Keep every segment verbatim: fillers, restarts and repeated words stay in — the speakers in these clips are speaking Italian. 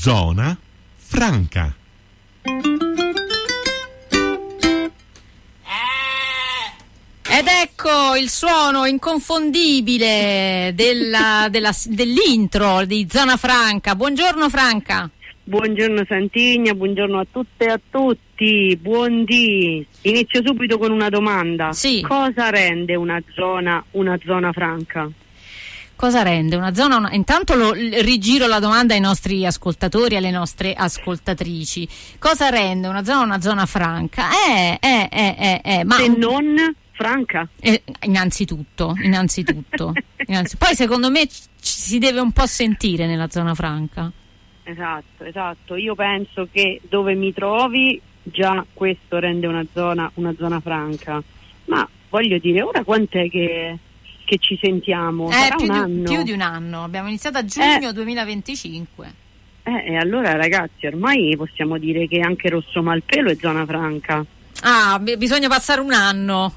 Zona Franca. Ed ecco il suono inconfondibile della, della, dell'intro di Zona Franca. Buongiorno Franca. Buongiorno Santigna, buongiorno a tutte e a tutti, buondì. Inizio subito con una domanda. Sì. Cosa rende una zona una zona franca? Cosa rende una zona una... Intanto lo, rigiro la domanda ai nostri ascoltatori e alle nostre ascoltatrici. Cosa rende una zona una zona franca? Eh, eh, eh, eh, eh ma... Se non franca? Eh, innanzitutto, innanzitutto. innanzitutto. Poi secondo me ci si deve un po' sentire nella zona franca. Esatto, esatto. Io penso che dove mi trovi già questo rende una zona una zona franca. Ma voglio dire, ora quant'è che, che ci sentiamo? Eh, Sarà più, un di, anno? più di un anno. Abbiamo iniziato a giugno eh. duemilaventicinque. Eh, e allora ragazzi, ormai possiamo dire che anche Rosso Malpelo è zona franca. Ah, b- bisogna passare un anno.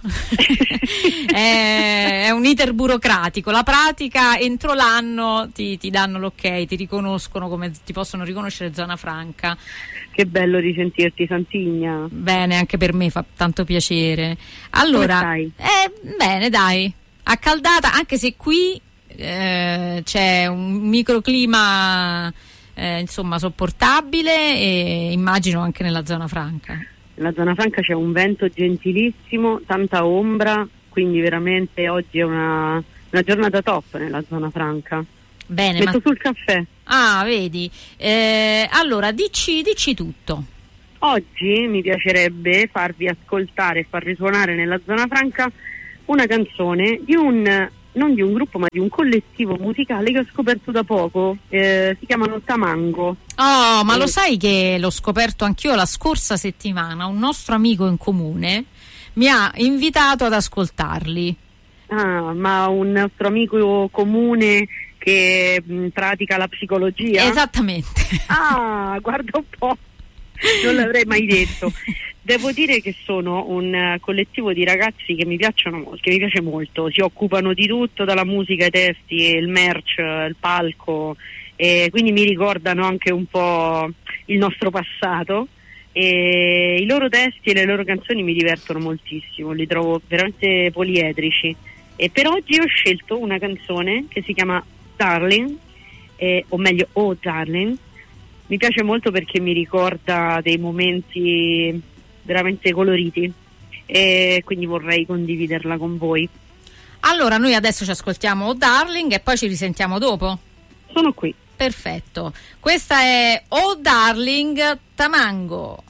è, è un iter burocratico. La pratica, entro l'anno ti, ti danno l'ok, ti riconoscono come ti possono riconoscere zona franca. Che bello risentirti Santigna. Bene, anche per me fa tanto piacere. Allora, come stai? Eh, bene, dai, accaldata, anche se qui eh, c'è un microclima eh, insomma sopportabile, e immagino anche nella zona franca. Nella zona franca c'è un vento gentilissimo, tanta ombra, quindi veramente oggi è una, una giornata top nella zona franca. Bene, Metto ma... sul caffè. Ah, vedi. Eh, allora, dici, dici tutto. Oggi mi piacerebbe farvi ascoltare e far risuonare nella zona franca una canzone di un, non di un gruppo, ma di un collettivo musicale che ho scoperto da poco. Eh, si chiamano Tamango. Oh, ma eh. lo sai che l'ho scoperto anch'io la scorsa settimana? Un nostro amico in comune mi ha invitato ad ascoltarli. Ah, ma un nostro amico comune che mh, pratica la psicologia? Esattamente. Ah, guarda un po', non l'avrei mai detto. Devo dire che sono un uh, collettivo di ragazzi che mi piacciono, che mi piace molto, si occupano di tutto, dalla musica ai testi, il merch, il palco, e quindi mi ricordano anche un po' il nostro passato, e i loro testi e le loro canzoni mi divertono moltissimo, li trovo veramente poliedrici. E per oggi ho scelto una canzone che si chiama Darling, eh, o meglio Oh Darling. Mi piace molto perché mi ricorda dei momenti veramente coloriti, e quindi vorrei condividerla con voi. Allora, noi adesso ci ascoltiamo Oh Darling e poi ci risentiamo dopo? Sono qui. Perfetto. Questa è Oh Darling, Tamango.